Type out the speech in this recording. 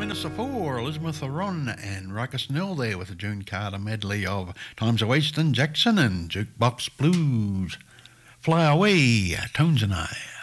minutes to four. Elizabeth Arron and Ruckus Nell there with a June Carter medley of Times of Weston Jackson and Jukebox Blues. Fly away, Tones and I.